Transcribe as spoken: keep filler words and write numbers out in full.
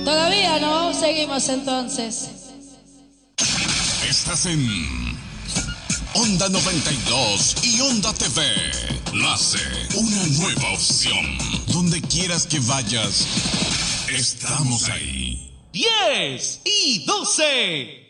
Todavía no, seguimos entonces. Estás en Onda noventa y dos y Onda T V. Nace una nueva opción. Donde quieras que vayas, estamos ahí. diez y doce.